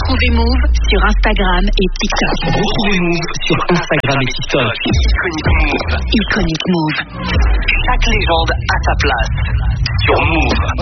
Retrouvez Move sur Instagram et TikTok. Retrouvez Move sur Instagram et TikTok. Iconic Move. Iconic Move. Chaque légende a sa place sur Move.